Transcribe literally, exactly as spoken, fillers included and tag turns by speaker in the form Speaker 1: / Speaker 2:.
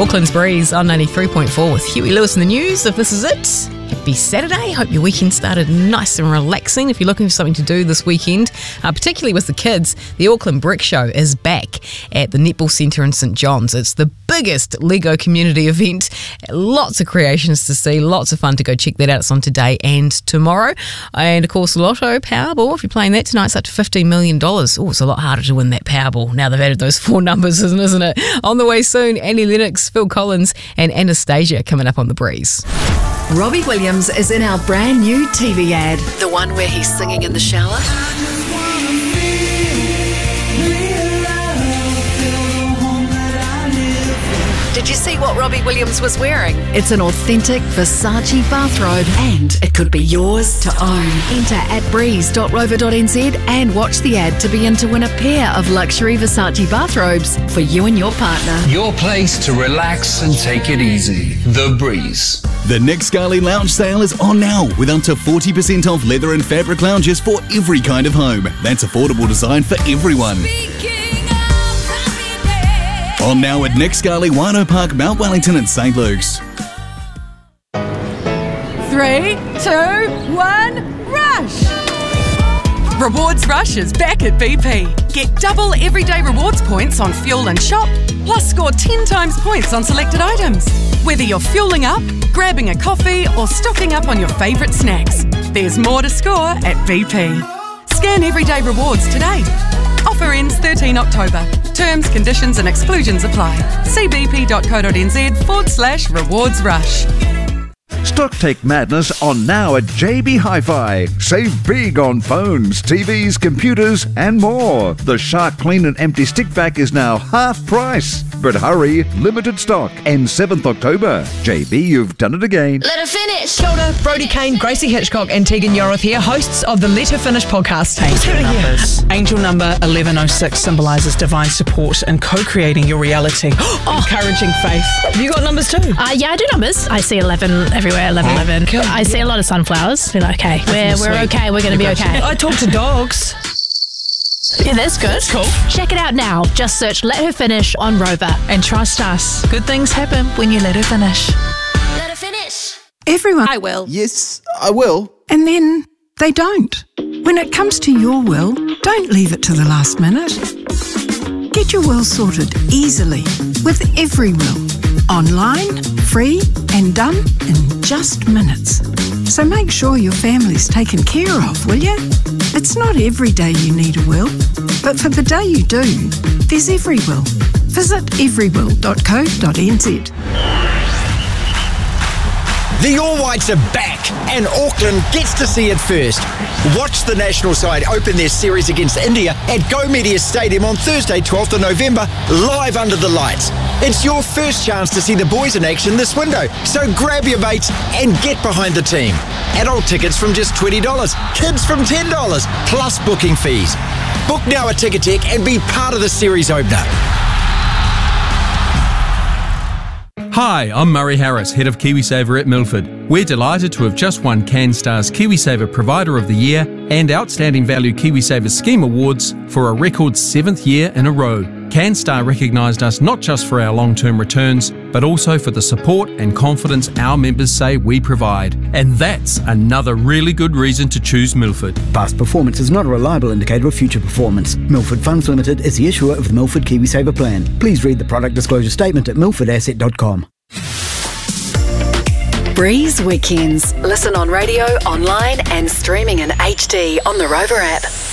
Speaker 1: Auckland's Breeze on ninety-three point four with Huey Lewis in the news. If this is it, happy Saturday. Hope your weekend started nice and relaxing. If you're looking for something to do this weekend, uh, particularly with the kids, the Auckland Brick Show is back at the Netball Centre in St John's. It's the biggest Lego community event. Lots of creations to see, lots of fun to go check that out. It's on today and tomorrow. And of course, Lotto, Powerball, if you're playing that tonight, it's up to fifteen million dollars. Oh, it's a lot harder to win that Powerball now they've added those four numbers, isn't, isn't it? On the way soon, Annie Lennox, Phil Collins and Anastasia coming up on The Breeze.
Speaker 2: Robbie Williams is in our brand new T V ad. The one where he's singing in the shower. Did you see what Robbie Williams was wearing? It's an authentic Versace bathrobe and it could be yours to own. Enter at breeze dot rover dot n z and watch the ad to be in to win a pair of luxury Versace bathrobes for you and your partner.
Speaker 3: Your place to relax and take it easy. The Breeze.
Speaker 4: The Nick Scali Lounge sale is on now with up to forty percent off leather and fabric lounges for every kind of home. That's affordable design for everyone. On now at Nick Scali, Wino Park, Mount Wellington and St Luke's.
Speaker 5: Three, two, one, rush! Rewards Rush is back at B P. Get double everyday rewards points on fuel and shop, plus score ten times points on selected items. Whether you're fueling up, grabbing a coffee or stocking up on your favourite snacks, there's more to score at B P. Scan everyday rewards today. Offer ends thirteenth October. Terms, conditions and exclusions apply. See bp.co.nz forward slash rewards rush.
Speaker 6: Stocktake madness on now at J B Hi-Fi. Save big on phones, T Vs, computers and more. The Shark Clean and Empty Stick Vac is now half price. But hurry, limited stock. Ends seventh October. J B, you've done it again.
Speaker 7: Let her finish. Kia ora, Brodie Kane, Gracie Hitchcock and Tegan Yoroth here, hosts of the Let Her Finish podcast.
Speaker 8: Angel numbers. Angel number eleven oh six symbolises divine support and co-creating your reality. Oh. Encouraging faith. Have you got numbers too?
Speaker 9: Uh, yeah, I do numbers. I see eleven everywhere, eleven eleven. Cool. I see a lot of sunflowers. We're like, okay, we're, we're okay, we're going to be okay.
Speaker 8: I talk to dogs.
Speaker 9: Yeah, that's good.
Speaker 8: Cool.
Speaker 9: Check it out now. Just search Let Her Finish on Rover.
Speaker 8: And trust us, good things happen when you let her finish.
Speaker 7: Let her finish.
Speaker 10: Everyone.
Speaker 7: I will.
Speaker 11: Yes, I will.
Speaker 10: And then they don't. When it comes to your will, don't leave it to the last minute. Get your will sorted easily with EveryWill. Online, free and done in just minutes. So make sure your family's taken care of, will you? It's not every day you need a will, but for the day you do, there's EveryWill. Visit everywill dot co dot n z.
Speaker 12: The All Whites are back, and Auckland gets to see it first. Watch the national side open their series against India at Go Media Stadium on Thursday, twelfth of November, live under the lights. It's your first chance to see the boys in action this window, so grab your mates and get behind the team. Adult tickets from just twenty dollars, kids from ten dollars, plus booking fees. Book now at Ticketek and be part of the series opener.
Speaker 13: Hi, I'm Murray Harris, Head of KiwiSaver at Milford. We're delighted to have just won CanStar's KiwiSaver Provider of the Year and Outstanding Value KiwiSaver Scheme Awards for a record seventh year in a row. CanStar recognised us not just for our long-term returns, but also for the support and confidence our members say we provide. And that's another really good reason to choose Milford.
Speaker 14: Past performance is not a reliable indicator of future performance. Milford Funds Limited is the issuer of the Milford KiwiSaver plan. Please read the product disclosure statement at milford asset dot com.
Speaker 2: Breeze Weekends. Listen on radio, online and streaming in H D on the Rover app.